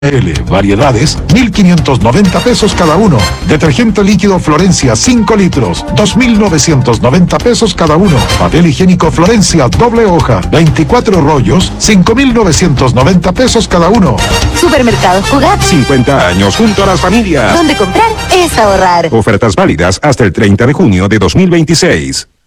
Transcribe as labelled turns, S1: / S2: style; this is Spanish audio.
S1: Variedades, 1.590 pesos cada uno. Detergente líquido Florencia, 5 litros, 2.990 pesos cada uno. Papel higiénico Florencia, doble hoja, 24 rollos, 5.990 pesos cada uno.
S2: Supermercado Jugat.
S3: 50 años junto a las familias.
S2: Donde comprar es ahorrar.
S3: Ofertas válidas hasta el 30 de junio de 2026.